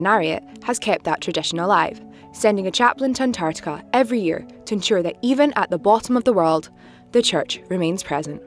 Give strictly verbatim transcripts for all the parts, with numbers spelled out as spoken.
Harriet has kept that tradition alive, sending a chaplain to Antarctica every year to ensure that even at the bottom of the world, the Church remains present.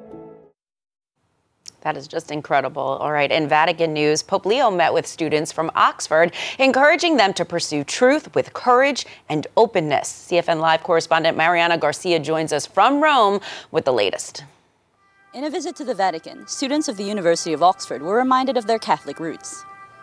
That is just incredible. All right, in Vatican news, Pope Leo met with students from Oxford, encouraging them to pursue truth with courage and openness. C F N Live correspondent Mariana Garcia joins us from Rome with the latest. In a visit to the Vatican, students of the University of Oxford were reminded of their Catholic roots.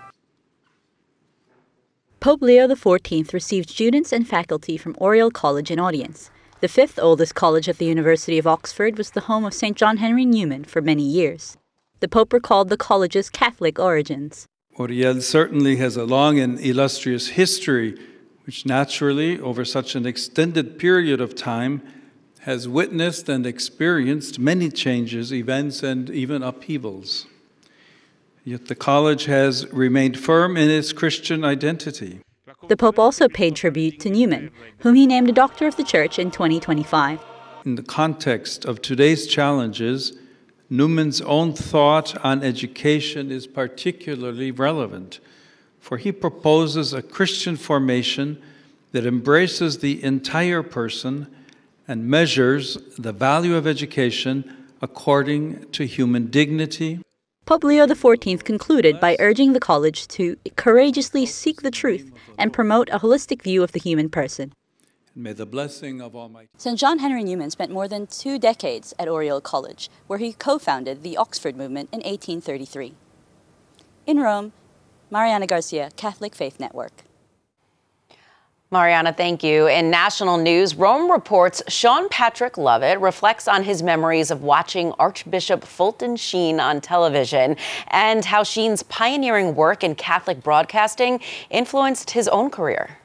Pope Leo the fourteenth received students and faculty from Oriel College in audience. The fifth oldest college at the University of Oxford was the home of Saint John Henry Newman for many years. The Pope recalled the college's Catholic origins. Oriel certainly has a long and illustrious history, which naturally, over such an extended period of time, has witnessed and experienced many changes, events, and even upheavals. Yet the college has remained firm in its Christian identity. The Pope also paid tribute to Newman, whom he named a Doctor of the Church in twenty twenty-five. In the context of today's challenges, Newman's own thought on education is particularly relevant, for he proposes a Christian formation that embraces the entire person and measures the value of education according to human dignity. Pope Leo the fourteenth concluded by urging the college to courageously seek the truth and promote a holistic view of the human person. May the blessing of Almighty. Saint John Henry Newman spent more than two decades at Oriel College, where he co-founded the Oxford movement in eighteen thirty-three. In Rome, Mariana Garcia, Catholic Faith Network. Mariana, thank you. In national news, Rome reports Sean Patrick Lovett reflects on his memories of watching Archbishop Fulton Sheen on television and how Sheen's pioneering work in Catholic broadcasting influenced his own career.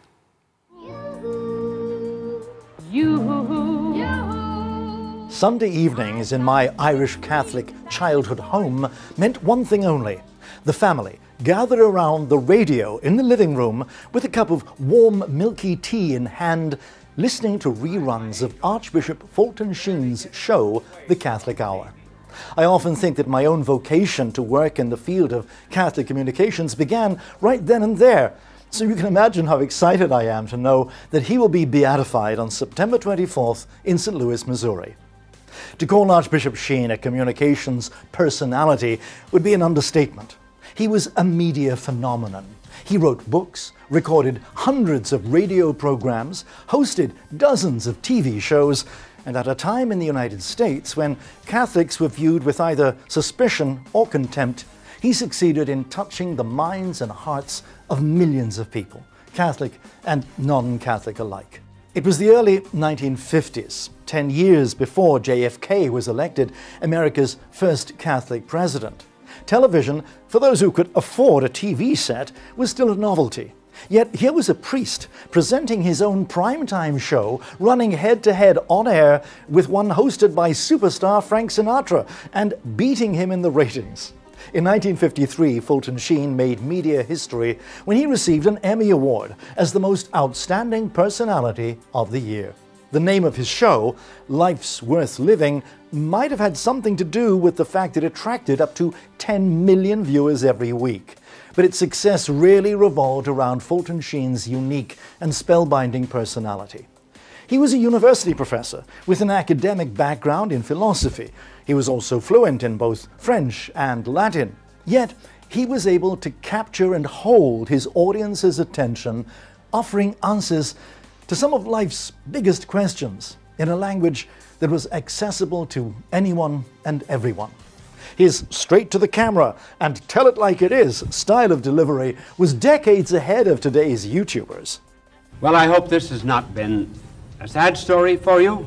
Sunday evenings in my Irish Catholic childhood home meant one thing only. The family gathered around the radio in the living room with a cup of warm, milky tea in hand, listening to reruns of Archbishop Fulton Sheen's show, The Catholic Hour. I often think that my own vocation to work in the field of Catholic communications began right then and there. So you can imagine how excited I am to know that he will be beatified on September twenty-fourth in Saint Louis, Missouri. To call Archbishop Sheen a communications personality would be an understatement. He was a media phenomenon. He wrote books, recorded hundreds of radio programs, hosted dozens of T V shows, and at a time in the United States when Catholics were viewed with either suspicion or contempt, he succeeded in touching the minds and hearts of millions of people, Catholic and non-Catholic alike. It was the early nineteen fifties, ten years before J F K was elected America's first Catholic president. Television, for those who could afford a T V set, was still a novelty. Yet here was a priest presenting his own primetime show, running head-to-head on air with one hosted by superstar Frank Sinatra, and beating him in the ratings. In nineteen fifty-three, Fulton Sheen made media history when he received an Emmy Award as the most outstanding personality of the year. The name of his show, Life's Worth Living, might have had something to do with the fact it attracted up to ten million viewers every week. But its success really revolved around Fulton Sheen's unique and spellbinding personality. He was a university professor with an academic background in philosophy. He was also fluent in both French and Latin. Yet, he was able to capture and hold his audience's attention, offering answers to some of life's biggest questions in a language that was accessible to anyone and everyone. His straight-to-the-camera and tell-it-like-it-is style of delivery was decades ahead of today's YouTubers. Well, I hope this has not been a sad story for you.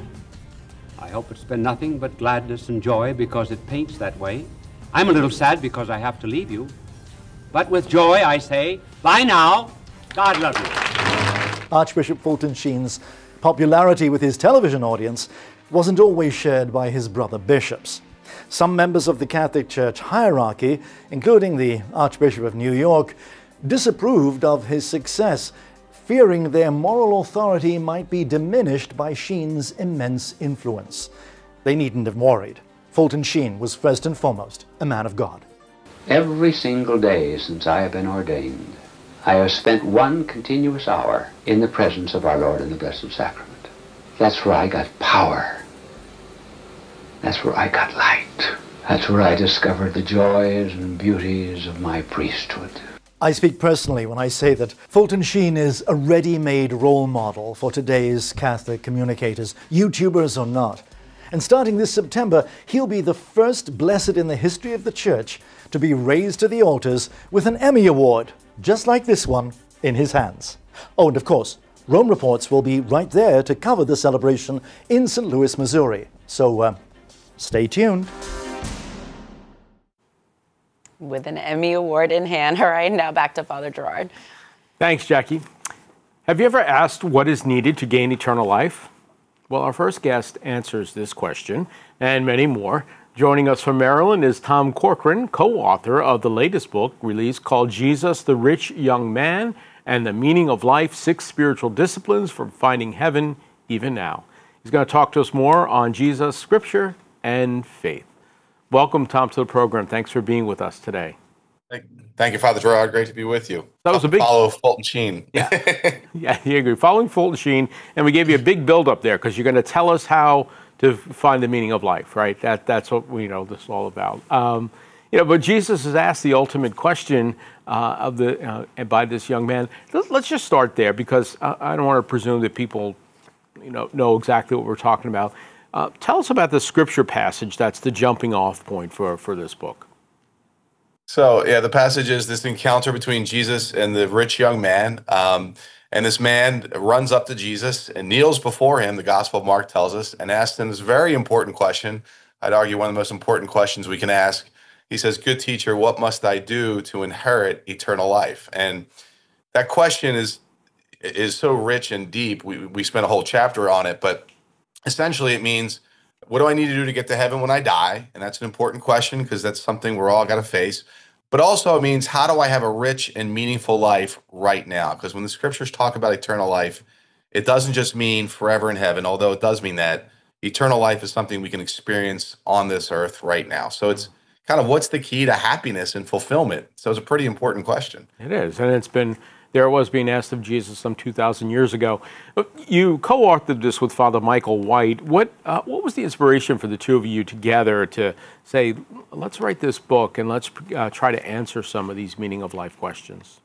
I hope it's been nothing but gladness and joy, because it paints that way. I'm a little sad because I have to leave you. But with joy I say, bye now. God love you. Archbishop Fulton Sheen's popularity with his television audience wasn't always shared by his brother bishops. Some members of the Catholic Church hierarchy, including the Archbishop of New York, disapproved of his success, fearing their moral authority might be diminished by Sheen's immense influence. They needn't have worried. Fulton Sheen was first and foremost a man of God. Every single day since I have been ordained, I have spent one continuous hour in the presence of our Lord in the Blessed Sacrament. That's where I got power. That's where I got light. That's where I discovered the joys and beauties of my priesthood. I speak personally when I say that Fulton Sheen is a ready-made role model for today's Catholic communicators, YouTubers or not. And starting this September, he'll be the first blessed in the history of the Church to be raised to the altars with an Emmy Award, just like this one, in his hands. Oh, and of course, Rome Reports will be right there to cover the celebration in Saint Louis, Missouri. So, uh, stay tuned. With an Emmy Award in hand. All right, now back to Father Gerard. Thanks, Jackie. Have you ever asked what is needed to gain eternal life? Well, our first guest answers this question and many more. Joining us from Maryland is Tom Corcoran, co-author of the latest book released called Jesus, the Rich Young Man and the Meaning of Life, Six Spiritual Disciplines for Finding Heaven Even Now. He's going to talk to us more on Jesus, Scripture, and faith. Welcome, Tom, to the program. Thanks for being with us today. Thank you, Father Gerard. Great to be with you. That was a big follow Fulton Sheen. Yeah, yeah, you agree. Following Fulton Sheen, and we gave you a big build-up there because you're going to tell us how to find the meaning of life, right? That that's what we know this is all about. Um, you know, but Jesus has asked the ultimate question uh, of the uh, by this young man. Let's just start there because I, I don't want to presume that people, you know, know exactly what we're talking about. Uh, tell us about the scripture passage that's the jumping off point for, for this book. So, yeah, the passage is this encounter between Jesus and the rich young man. Um, and this man runs up to Jesus and kneels before him, the Gospel of Mark tells us, and asks him this very important question. I'd argue one of the most important questions we can ask. He says, "Good teacher, what must I do to inherit eternal life?" And that question is is so rich and deep. We, we spent a whole chapter on it, but essentially, it means, what do I need to do to get to heaven when I die? And that's an important question because that's something we're all got to face. But also it means, how do I have a rich and meaningful life right now? Because when the scriptures talk about eternal life, it doesn't just mean forever in heaven, although it does mean that. Eternal life is something we can experience on this earth right now. So it's kind of, what's the key to happiness and fulfillment? So it's a pretty important question. It is, and it's been... There it was being asked of Jesus some two thousand years ago. You co-authored this with Father Michael White. What uh, what was the inspiration for the two of you together to say, let's write this book and let's uh, try to answer some of these meaning of life questions?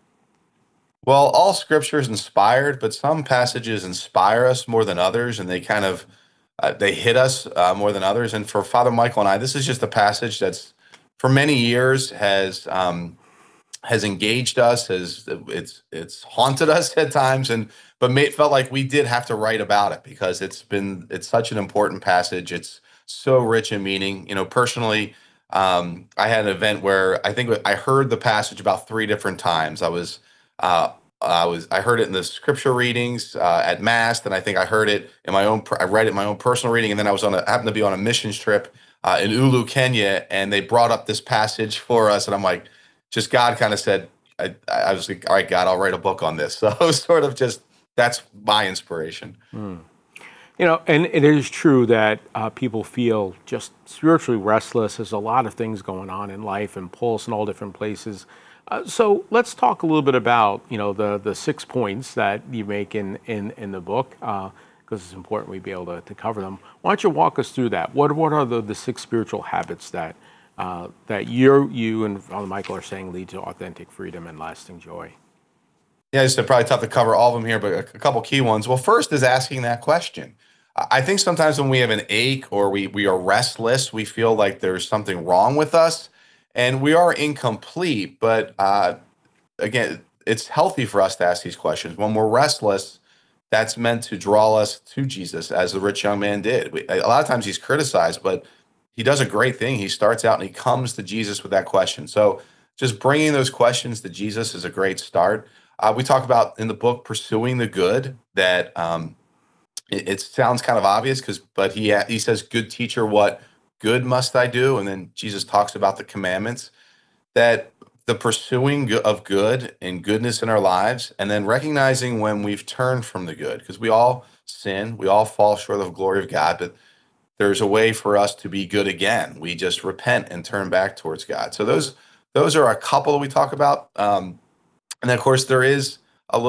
Well, all scripture is inspired, but some passages inspire us more than others, and they kind of, uh, they hit us uh, more than others. And for Father Michael and I, this is just a passage that's, for many years, has... Um, has engaged us, has it's it's haunted us at times, and but may, felt like we did have to write about it because it's been it's such an important passage. It's so rich in meaning. You know, personally, um, I had an event where I think I heard the passage about three different times. I was uh, I was I heard it in the scripture readings uh, at Mass, and I think I heard it in my own. I read it in my own personal reading, and then I was on a happened to be on a missions trip uh, in Ulu, Kenya, and they brought up this passage for us, and I'm like. Just God kind of said, I, I was like, all right, God, I'll write a book on this. So it was sort of just, that's my inspiration. Mm. You know, and it is true that uh, people feel just spiritually restless. There's a lot of things going on in life and pulse in all different places. Uh, so let's talk a little bit about, you know, the the six points that you make in, in, in the book, because uh, it's important we be able to, to cover them. Why don't you walk us through that? What, what are the, the six spiritual habits that Uh, that you you and Father Michael are saying lead to authentic freedom and lasting joy? Yeah, it's probably tough to cover all of them here, but a, a couple key ones. Well, first is asking that question. I think sometimes when we have an ache or we we are restless, we feel like there's something wrong with us, and we are incomplete. But uh, again, it's healthy for us to ask these questions. When we're restless, that's meant to draw us to Jesus, as the rich young man did. We, a lot of times he's criticized, but he does a great thing. He starts out and he comes to Jesus with that question. So just bringing those questions to Jesus is a great start. Uh, we talk about in the book pursuing the good. That um, it, it sounds kind of obvious, because but he he says, "Good teacher, what good must I do?" And then Jesus talks about the commandments. That the pursuing of good and goodness in our lives, and then recognizing when we've turned from the good, because we all sin, we all fall short of the glory of God, but there's a way for us to be good again. We just repent and turn back towards God. So those those are a couple that we talk about. Um, And then, of course, there is